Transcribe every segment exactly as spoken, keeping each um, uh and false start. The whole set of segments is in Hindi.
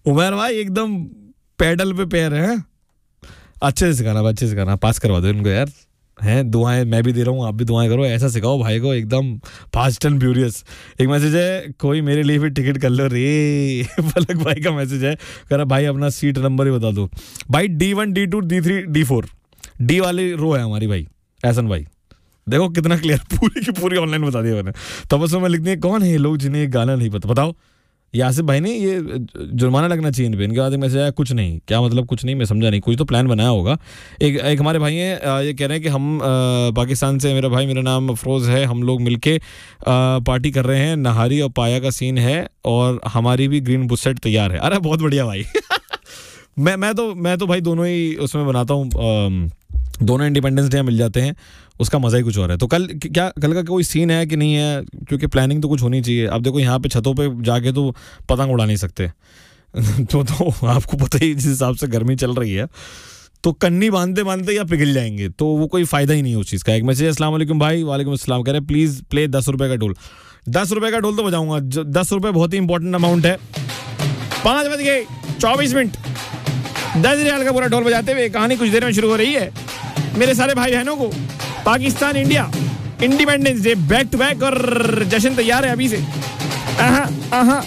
उमर भाई एकदम पैडल पे पैर है, अच्छे से सिखाना, अच्छे से सिखाना, पास करवा दो इनको यार, हैं दुआएं मैं भी दे रहा हूँ, आप भी दुआएं करो, ऐसा सिखाओ भाई को एकदम फास्ट एंड फ्यूरियस। एक मैसेज है, कोई मेरे लिए भी टिकट कर लो रे। पलक भाई का मैसेज है, कह रहा भाई अपना सीट नंबर ही बता दो भाई, D one D to D three D four, D वाली रो है हमारी भाई, एहसन भाई देखो कितना क्लियर, पूरी की पूरी ऑनलाइन बता दिया मैंने। तो बस में लिखनी है कौन है ये लोग जिन्हें ये गाना नहीं पता, बताओ। यासिफ भाई ने ये जुर्माना लगना चाहिए इन पे। इनके बाद मैसेज आया कुछ नहीं, क्या मतलब कुछ नहीं, मैं समझा नहीं, कुछ तो प्लान बनाया होगा। एक एक हमारे भाई हैं, ये कह रहे हैं कि हम आ, पाकिस्तान से, मेरा भाई मेरा नाम अफरोज़ है, हम लोग मिलके आ, पार्टी कर रहे हैं, नहारी और पाया का सीन है और हमारी भी ग्रीन बुसेट तैयार है। अरे बहुत बढ़िया भाई। मैं मैं तो मैं तो भाई दोनों ही उसमें बनाता हूँ, दोनों इंडिपेंडेंस डे मिल जाते हैं, उसका मज़ा ही कुछ और है। तो कल क्या, कल का कोई सीन है कि नहीं है, क्योंकि प्लानिंग तो कुछ होनी चाहिए। अब देखो यहाँ पे छतों पे जाके तो पतंग उड़ा नहीं सकते। तो तो आपको पता ही, जिस हिसाब से गर्मी चल रही है तो कन्नी बांधते बांधते या पिघल जाएंगे, तो वो कोई फ़ायदा ही नहीं है उस चीज़ का। एक मैसेज, अस्सलाम वालेकुम भाई। वालेकुम अस्सलाम, कह रहे प्लीज़ प्ले दस रुपये का ढोल। दस रुपये का ढोल तो बजाऊँगा, दस रुपये बहुत ही इंपॉर्टेंट अमाउंट है। पाँच बज गए चौबीस मिनट, दस रियाल का पूरा ढोल बजाते हुए कहानी कुछ देर में शुरू हो रही है। मेरे सारे भाई बहनों को Pakistan India independence day back to back, और जश्न तैयार है अभी से। आहा आहा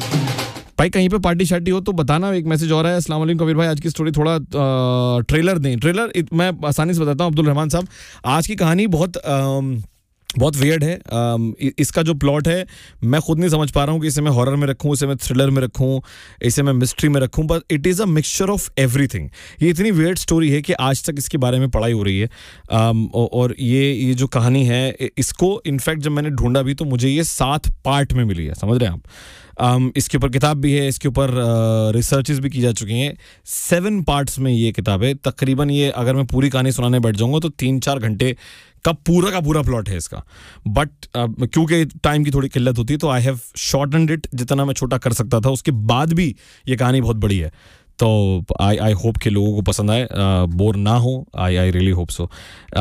भाई कहीं पे पार्टी शार्टी हो तो बताना। एक मैसेज और है, अस्सलाम वालेकुम कबीर भाई, आज की स्टोरी थोड़ा आ, ट्रेलर दें। ट्रेलर मैं आसानी से बताता हूँ अब्दुल रहमान साहब, आज की कहानी बहुत आ, बहुत वियर्ड है। आ, इसका जो प्लॉट है मैं खुद नहीं समझ पा रहा हूँ कि इसे मैं हॉरर में रखूँ, इसे मैं थ्रिलर में रखूँ, इसे मैं मिस्ट्री में रखूँ, but it is a mixture of everything. ये इतनी वियर्ड स्टोरी है कि आज तक इसके बारे में पढ़ाई हो रही है। आ, और ये ये जो कहानी है, इसको इनफैक्ट जब मैंने ढूंढा भी तो मुझे ये सात पार्ट में मिली है, समझ रहे हैं आप। Um, इसके ऊपर किताब भी है, इसके ऊपर रिसर्चेस uh, भी की जा चुकी हैं। सेवन पार्ट्स में ये किताब है तकरीबन। ये अगर मैं पूरी कहानी सुनाने बैठ जाऊंगा तो तीन चार घंटे का पूरा का पूरा प्लॉट है इसका। बट uh, क्योंकि टाइम की थोड़ी किल्लत होती है तो आई हैव शॉर्टनड इट जितना मैं छोटा कर सकता था। उसके बाद भी ये कहानी बहुत बड़ी है, तो आई आई होप कि लोगों को पसंद आए, बोर ना हो। आई आई रियली होप सो।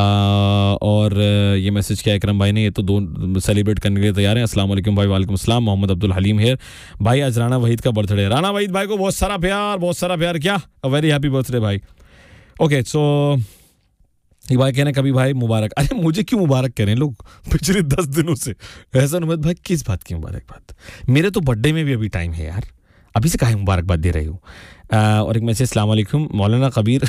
और uh, ये मैसेज किया इकरम भाई ने, ये तो दो सेलिब्रेट करने के लिए तैयार हैं। अस्सलाम वालेकुम भाई। वालेकुम अस्सलाम। मोहम्मद अब्दुल हलीम हेयर भाई, आज राना वहीद का बर्थडे है। राना वहीद भाई को बहुत सारा प्यार, बहुत सारा प्यार। क्या वेरी हैप्पी बर्थडे भाई। ओके सो ये भाई कहने कभी भाई मुबारक। अरे मुझे क्यों मुबारक कह रहे हैं लोग पिछले दस दिनों से। एहसन उम्मद भाई किस बात की मुबारकबाद, मेरे तो बर्थडे में भी अभी टाइम है यार, अभी से काहे मुबारकबाद दे रही हूँ। और एक मैसेज, अस्सलाम वालेकुम मौलाना कबीर।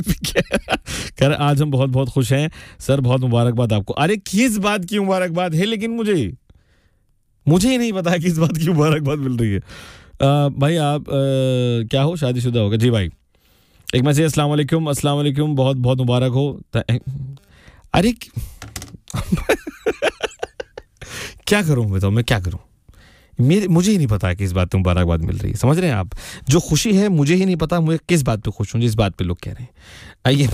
कह रहे आज हम बहुत बहुत खुश हैं सर, बहुत मुबारकबाद आपको। अरे किस बात की मुबारकबाद है, लेकिन मुझे मुझे ही नहीं पता किस बात की मुबारकबाद मिल रही है। आ, भाई आप आ, क्या हो, शादीशुदा होगा? जी भाई। एक मैसेज, अस्सलाम वालेकुम। अस्सलाम वालेकुम, बहुत बहुत मुबारक हो। अरे क्या करूं बताओ, मैं क्या करूं, मेरे मुझे ही नहीं पता है किस बात पे मुबारकबाद मिल रही है, समझ रहे हैं आप। जो खुशी है मुझे ही नहीं पता मुझे किस बात पे खुश हूँ, जिस बात पे लोग कह रहे हैं। आइए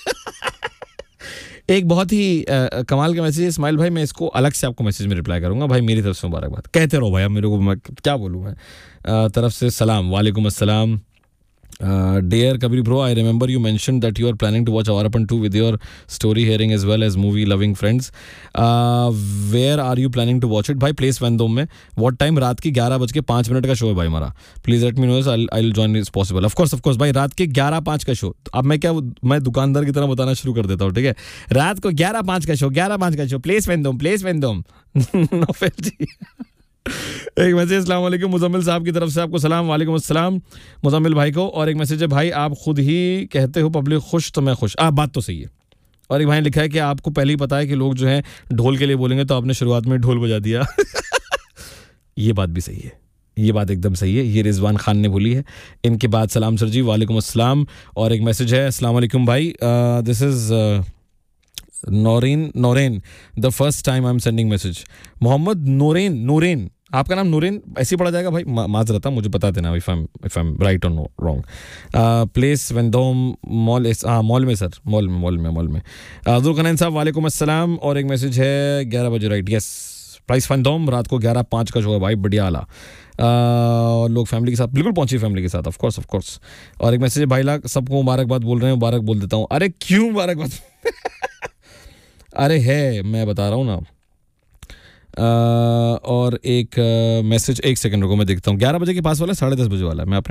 एक बहुत ही आ, कमाल का मैसेज है इस्माइल भाई, मैं इसको अलग से आपको मैसेज में रिप्लाई करूंगा भाई। मेरी तरफ से मुबारकबाद कहते रहो भाई, अब मेरे को मैं क्या बोलूँ मैं। आ, तरफ से सलाम, वालेकुम अस्सलाम। Uh, dear Kabir bro, I remember you mentioned that you are planning to watch Awarappan two with your story hearing as well as movie loving friends. Uh, where are you planning to watch it? भाई प्लेस वैनडोम में। What time? रात की ग्यारह बज के पाँच मिनट का शो है भाई हमारा। Please let me know, I'll I'll join as possible. Of course, of course भाई, रात के ग्यारह पाँच का शो। अब मैं क्या, मैं दुकानदार की तरह बताना शुरू कर देता हूँ, ठीक है। रात को ग्यारह पाँच का शो, ग्यारह पाँच का शो, प्लेस वैनडोम, प्लेस वैनडोम। नौफल जी। एक मैसेज, अस्सलाम वालेकुम मुजम्मिल साहब की तरफ से आपको सलाम। वालेकुम अस्सलाम मुजम्मिल भाई को। और एक मैसेज है, भाई आप खुद ही कहते हो पब्लिक खुश तो मैं खुश। आ बात तो सही है। और एक भाई ने लिखा है कि आपको पहले ही पता है कि लोग जो हैं ढोल के लिए बोलेंगे, तो आपने शुरुआत में ढोल बजा दिया। ये बात भी सही है, ये बात एकदम सही है। ये रिजवान खान ने बोली है। इनके बाद सलाम सर जी, वालेकुम अस्सलाम। और एक मैसेज है, अस्सलाम वालेकुम भाई, this is Naureen नौरेन, the first time I am sending message. Mohammad नूरेन, नूरेन आपका नाम नूरेन ऐसे ही पढ़ा जाएगा भाई, मा, माजरता मुझे बता देना if I am if I am right और no wrong. Place Vendome mall, हाँ मॉल में सर, मॉल में मॉल में मॉल में। अब्दुल कनान साहब वालेकुम अस्सलाम। और एक मैसेज है, ग्यारह बजे राइट, यस प्राइस वेंडोम, रात को ग्यारह पाँच का शो है भाई, बढ़िया आला। और लोग फैमिली के साथ बिल्कुल पहुंची, फैमिली के साथ ऑफ कोर्स ऑफ कोर्स। और एक मैसेज है, भाई लाख सबको मुबारकबाद बोल रहे हैं, मुबारक बोल देता हूँ। अरे क्यों मुबारकबाद? अरे है, मैं बता रहा हूँ ना। Uh, और एक मैसेज, uh, एक सेकंड रुको मैं देखता हूँ। ग्यारह बजे के पास वाला, साढ़े दस बजे वाला, मैं अपने